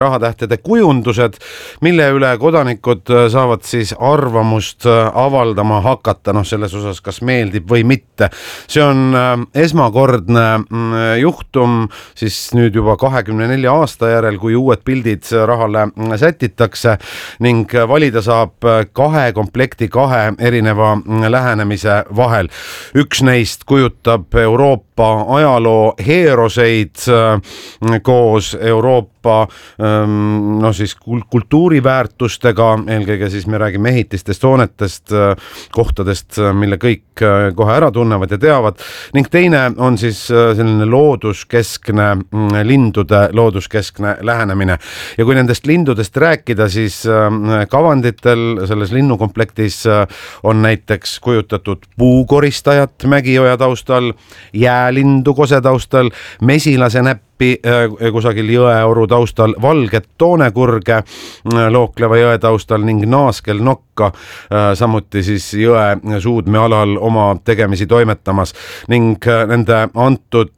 rahatähtede kujundused, mille üle kodanikud saavad siis arvamust avaldama hakata, selles osas, kas meeldib või mitte. See on esmakordne juhtum siis nüüd juba 24 aasta järel, kui uued pildid rahale sätitakse ning valida saab 2 komplekti 2 erineva lähenemise vahel. Üks neist kujutab Euroopa ajaloo heeroseid koos Euroopa siis kultuuriväärtustega, eelkõige siis me räägime ehitistest, hoonetest, kohtadest, mille kõik kohe ära tunnevad ja teavad, ning teine on siis selline looduskeskne, lindude looduskeskne lähenemine. Ja kui nendest lindudest rääkida, siis kavanditel selles linnukomplektis on näiteks kujutatud puukoristajat Mägioja taustal, jäälindu Kose taustal, mesilase näppi kusagil jõeoru taustal, valget toonekurge Lookleva jõe taustal ning naaskel nokka, samuti siis jõe suudme alal oma tegemisi toimetamas ning nende antud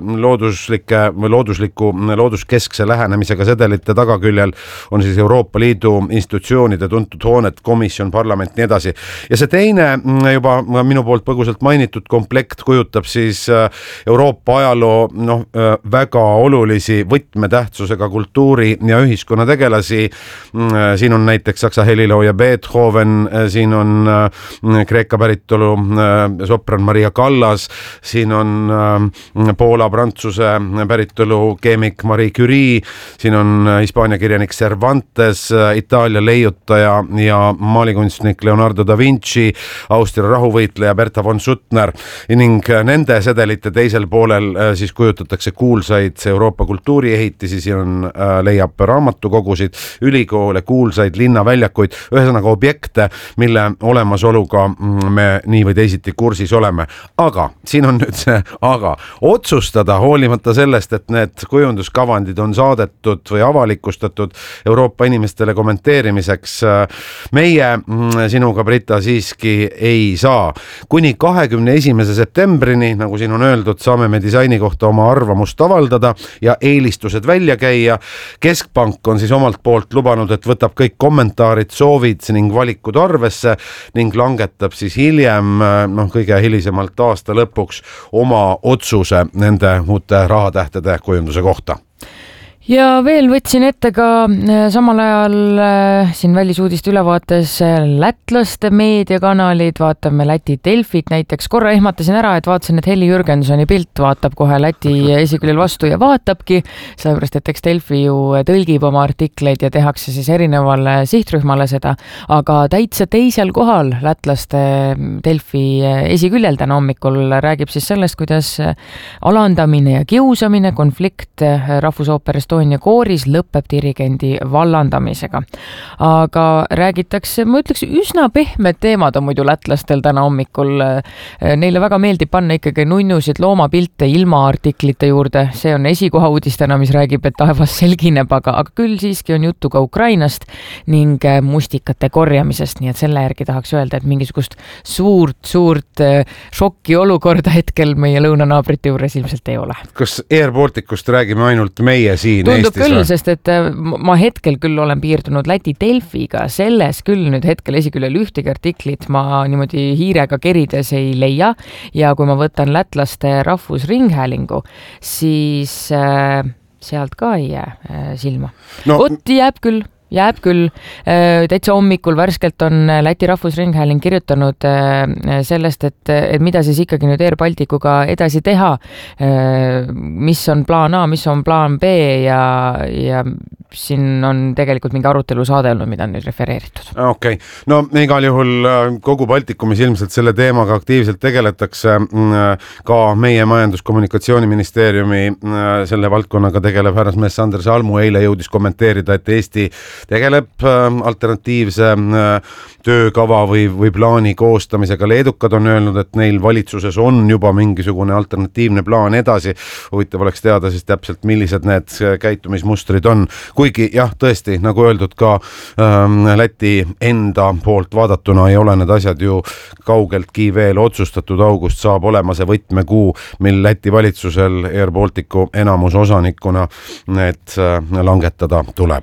looduskeskse lähenemisega sedelite tagaküljel on siis Euroopa Liidu institutsioonide tuntud hooned, komisjon, parlament, nii edasi. Ja see teine juba minu poolt põgusalt mainitud komplekt kujutab siis Euroopa ajaloo väga olulisi võtmetähtsusega kultuuri ja ühiskonna tegelasi. Siin on näiteks saksa helilooja Beethoven, siin on Kreeka päritolu sopran Maria Callas, siin on Poola-Prantsuse päritolu keemik Marie Curie, siin on Hispaania kirjanik Cervantes, Itaalia leiutaja ja maalikunstnik Leonardo da Vinci, Austria rahuvõitleja Berta von Suttner ning nende sedelite teisel poolel siis kujutatakse kuulsaid Euroopa kultuuriehitisi, siin leiab raamatukogusid, ülikoole, kuulsaid linnaväljakuid, ühesõnaga objekte, mille olemasoluga me nii või teisiti kursis oleme. Aga siin on nüüd see otsustada, hoolimata sellest, et need kujunduskavandid on saadetud või avalikustatud Euroopa inimestele kommenteerimiseks, meie sinuga, Brita, siiski ei saa. Kuni 21. septembrini, nagu siin on öeldud, saame me disaini kohta oma arvamust avaldada ja eelistused välja käia. Keskpank on siis omalt poolt lubanud, et võtab kõik kommentaarid, soovid ning valikud arvesse ning langetab siis hiljem, kõige hilisemalt aasta lõpuks oma otsuse nende uute rahatähtede kujunduse kohta. Ja veel võtsin ette ka samal ajal siin välisuudiste ülevaates lätlaste meediakanalid, vaatame Läti Delfit näiteks, korra ehmatasin ära, et vaatasin, et Heli Jürgensoni pilt vaatab kohe Läti esiküljel vastu ja vaatabki, sellepärast, et eks Delfi ju tõlgib oma artikleid ja tehakse siis erinevale sihtrühmale seda, aga täitsa teisel kohal lätlaste Delfi esiküljel täna hommikul räägib siis sellest, kuidas alandamine ja kiusamine, konflikt Rahvusooperis Estonia kooris lõpeb dirigendi vallandamisega. Aga räägitakse, ma ütleks, üsna pehmed teemad on muidu lätlastel täna hommikul. Neile väga meeldib panna ikkagi nunnusid loomapilte ilma artiklite juurde. See on esikoha uudistena, mis räägib, et taevas selgineb, aga küll siiski on juttu ka Ukrainast ning mustikate korjamisest, nii et selle järgi tahaks öelda, et mingisugust suurt šokki olukorda hetkel meie lõunanaabrite juures ilmselt ei ole. Kas Air Balticust räägime ainult meie siin Tundub Eestis? Küll, sest et ma hetkel küll olen piirdunud Läti Delfiga, selles küll nüüd hetkel esiküljel ühtegi artiklit ma niimoodi hiirega kerides ei leia ja kui ma võtan lätlaste rahvusringhäälingu, siis sealt ka ei jää silma. Jääb küll. Täitsa hommikul värskelt on Läti Rahvusringhääling kirjutanud sellest, et mida siis ikkagi nüüd Air Balticuga edasi teha, mis on plaan A, mis on plaan B ja siin on tegelikult mingi arutelu saade olnud, mida on nüüd refereeritud. Okei. No igal juhul kogu Baltikumis ilmselt selle teemaga aktiivselt tegeletakse, ka meie Majandus-Kommunikatsiooniministeeriumi selle valdkonnaga tegeleb härrasmees Sanders Almu eile jõudis kommenteerida, et Eesti tegeleb alternatiivse töökava või plaani koostamisega. Leedukad on öelnud, et neil valitsuses on juba mingisugune alternatiivne plaan edasi. Huvitav oleks teada siis täpselt, millised need käitumismustrid on. kuigi jah, tõesti, nagu öeldud ka Läti enda poolt vaadatuna ei ole need asjad ju kaugeltki veel otsustatud. August saab olema see võtmekuu, mil Läti valitsusel Air Balticu enamus osanikuna need langetada tuleb.